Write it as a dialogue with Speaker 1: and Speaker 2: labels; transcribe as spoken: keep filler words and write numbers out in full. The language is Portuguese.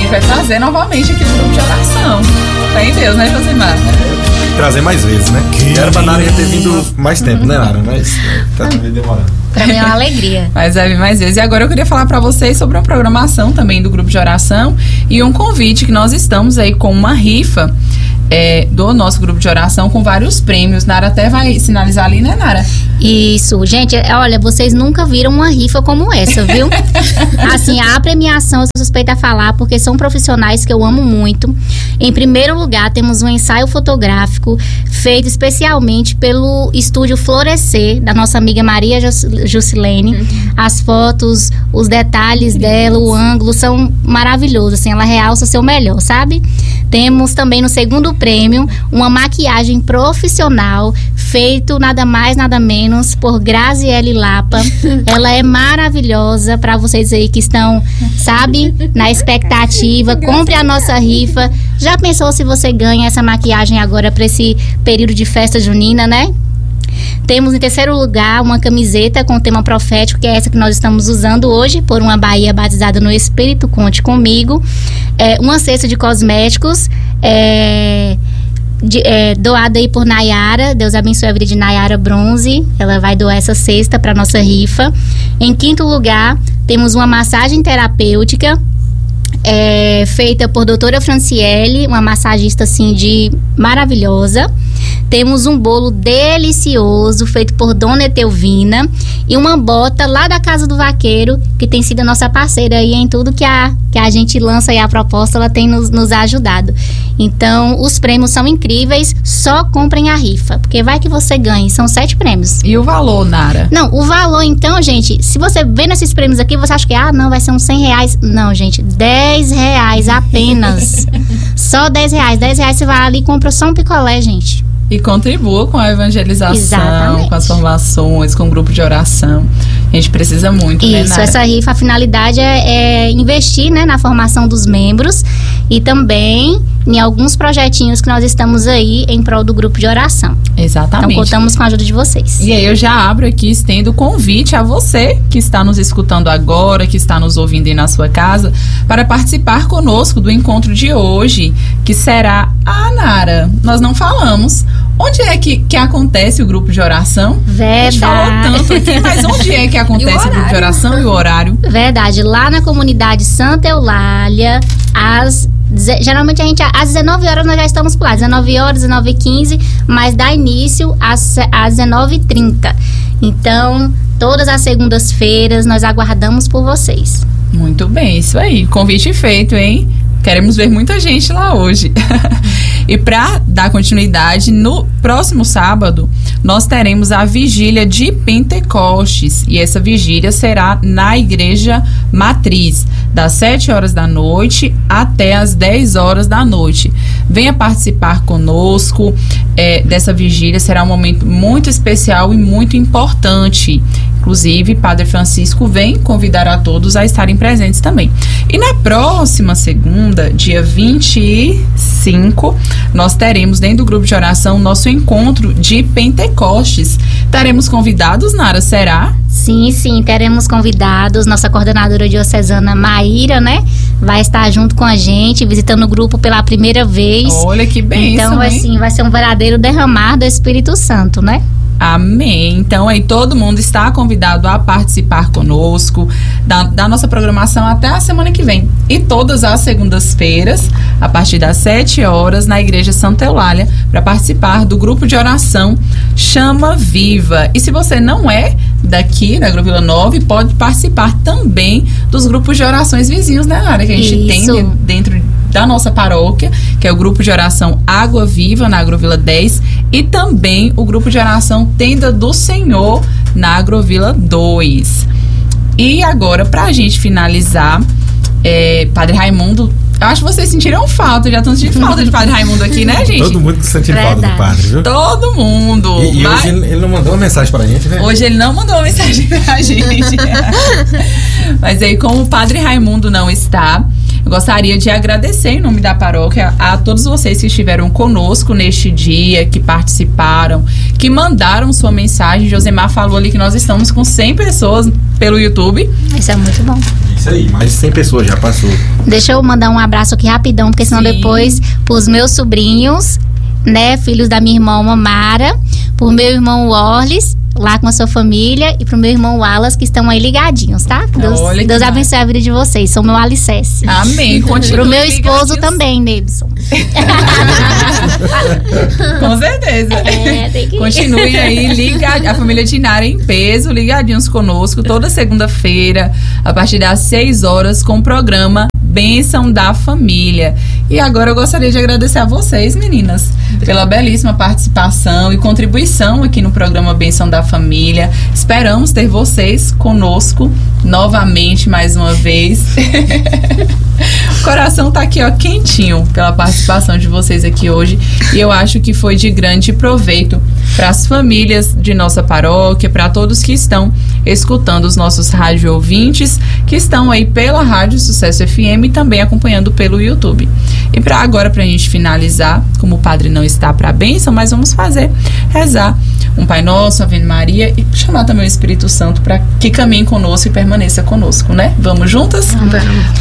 Speaker 1: gente vai trazer novamente aqui no grupo de oração. Fé em Deus, né, Josimar?
Speaker 2: Trazer mais vezes, né? Que era pra Nara ia ter vindo mais tempo, né, Nara? Mas tá também demorando.
Speaker 3: Pra mim é uma alegria.
Speaker 1: Mas vai vir mais vezes. E agora eu queria falar pra vocês sobre uma programação também do grupo de oração e um convite que nós estamos aí com uma rifa é, do nosso grupo de oração com vários prêmios. Nara até vai sinalizar ali, né, Nara?
Speaker 3: Isso, gente, olha, vocês nunca viram uma rifa como essa, viu? Assim, a premiação, eu sou suspeita a falar, porque são profissionais que eu amo muito. Em primeiro lugar, temos um ensaio fotográfico feito especialmente pelo estúdio Florescer, da nossa amiga Maria Jusilene. Uhum. As fotos, os detalhes dela, o ângulo são maravilhosos, assim, ela realça o seu melhor, sabe? Temos também no segundo prêmio uma maquiagem profissional feito nada mais, nada menos por Graziele Lapa. Ela é maravilhosa, para vocês aí que estão, sabe, na expectativa. Compre a nossa rifa. Já pensou se você ganha essa maquiagem agora para esse período de festa junina, né? Temos em terceiro lugar uma camiseta com tema profético, que é essa que nós estamos usando hoje, por uma Bahia batizada no Espírito, conte comigo. É, uma cesta de cosméticos, é, de, é, doada aí por Nayara. Deus abençoe a vida de Nayara Bronze. Ela vai doar essa cesta para nossa rifa. Em quinto lugar, temos uma massagem terapêutica, É, feita por doutora Franciele, uma massagista assim de maravilhosa. Temos um bolo delicioso feito por Dona Etelvina e uma bota lá da Casa do Vaqueiro, que tem sido a nossa parceira aí em tudo que a, que a gente lança e a proposta, ela tem nos, nos ajudado. Então, os prêmios são incríveis, só comprem a rifa, porque vai que você ganhe, são sete prêmios.
Speaker 1: E o valor, Nara?
Speaker 3: Não, o valor, então, gente, se você vê nesses prêmios aqui, você acha que, ah, não, vai ser uns cem reais. Não, gente, dez reais apenas. Só dez reais. dez reais você vai ali e compra só um picolé, gente.
Speaker 1: E contribua com a evangelização, Exatamente. Com as formações, com o grupo de oração. A gente precisa muito,
Speaker 3: Isso,
Speaker 1: né, Nara?
Speaker 3: Essa rifa, a finalidade é, é investir, né, na formação dos membros e também em alguns projetinhos que nós estamos aí em prol do grupo de oração.
Speaker 1: Exatamente.
Speaker 3: Então, contamos com a ajuda de vocês.
Speaker 1: E aí eu já abro aqui, estendo o convite a você que está nos escutando agora, que está nos ouvindo aí na sua casa, para participar conosco do encontro de hoje, que será... Ah, Nara, nós não falamos... Onde é que, que acontece o grupo de oração?
Speaker 3: Verdade.
Speaker 1: A gente falou tanto aqui, mas onde é que acontece o, o grupo de oração e o horário?
Speaker 3: Verdade, lá na comunidade Santa Eulália, às, geralmente a gente, às dezenove horas nós já estamos por lá, dezenove horas, dezenove e quinze, mas dá início às, às dezenove e trinta. Então, todas as segundas-feiras nós aguardamos por vocês.
Speaker 1: Muito bem, isso aí, convite feito, hein? Queremos ver muita gente lá hoje. E para dar continuidade, no próximo sábado, nós teremos a vigília de Pentecostes. E essa vigília será na Igreja Matriz, das sete horas da noite até as dez horas da noite. Venha participar conosco é, dessa vigília, será um momento muito especial e muito importante. Inclusive, Padre Francisco vem convidar a todos a estarem presentes também. E na próxima segunda, dia vinte e cinco, nós teremos dentro do grupo de oração nosso encontro de Pentecostes. Estaremos convidados, Nara, será?
Speaker 3: Sim, sim, teremos convidados. Nossa coordenadora diocesana, Maíra, né? Vai estar junto com a gente, visitando o grupo pela primeira vez.
Speaker 1: Olha que bênção,
Speaker 3: Então,
Speaker 1: hein?
Speaker 3: assim, vai ser um verdadeiro derramar do Espírito Santo, né?
Speaker 1: Amém. Então aí todo mundo está convidado a participar conosco da, da nossa programação até a semana que vem. E todas as segundas-feiras, a partir das sete horas, na Igreja Santa Eulália, para participar do grupo de oração Chama Viva. E se você não é daqui, da Agrovila nove, pode participar também dos grupos de orações vizinhos, né, Nara? Que a gente
Speaker 3: Isso.
Speaker 1: tem dentro da nossa paróquia, que é o grupo de oração Água Viva, na Agrovila dez, e também o grupo de oração Tenda do Senhor, na Agrovila dois. E agora, pra gente finalizar, é, Padre Raimundo, eu acho que vocês sentiram falta, já estão sentindo falta de Padre Raimundo aqui, né, gente?
Speaker 2: Todo mundo sentindo falta do padre, viu?
Speaker 1: Todo mundo.
Speaker 2: E, e
Speaker 1: Mas...
Speaker 2: hoje ele não mandou uma mensagem pra gente, né?
Speaker 1: Hoje ele não mandou uma mensagem pra gente. Mas aí, como o Padre Raimundo não está, eu gostaria de agradecer em nome da paróquia a todos vocês que estiveram conosco neste dia, que participaram, que mandaram sua mensagem. Josemar falou ali que nós estamos com cem pessoas pelo YouTube.
Speaker 3: Isso é muito bom.
Speaker 2: Isso Isso aí, mais de cem pessoas já passou.
Speaker 3: Deixa eu mandar um abraço aqui rapidão, porque senão
Speaker 1: Sim.
Speaker 3: depois, pros meus sobrinhos, né, filhos da minha irmã Mara, pro meu irmão Orlis, lá com a sua família, e pro meu irmão Wallace, que estão aí ligadinhos, tá? Deus,
Speaker 1: Olha que
Speaker 3: Deus
Speaker 1: massa.
Speaker 3: abençoe a vida de vocês, são meu alicerce.
Speaker 1: Amém. Continue
Speaker 3: Pro meu esposo
Speaker 1: ligadinhos.
Speaker 3: também, Nebson.
Speaker 1: Com certeza.
Speaker 3: É, tem que-
Speaker 1: Continue aí ligadinhos. A família Tinara em peso, ligadinhos conosco toda segunda-feira, a partir das seis horas, com o programa Bênção da Família. E agora eu gostaria de agradecer a vocês, meninas, pela belíssima participação e contribuição aqui no programa Bênção da Família. Esperamos ter vocês conosco novamente, mais uma vez. O coração tá aqui, ó, quentinho pela participação de vocês aqui hoje. E eu acho que foi de grande proveito para as famílias de nossa paróquia, para todos que estão escutando os nossos rádio ouvintes, que estão aí pela Rádio Sucesso F M e também acompanhando pelo YouTube. E para agora, para a gente finalizar, como o padre não está para a bênção, mas vamos fazer, rezar um Pai Nosso, Ave Maria, e chamar também o Espírito Santo para que caminhe conosco e permaneça conosco, né? Vamos juntas?
Speaker 4: Vamos.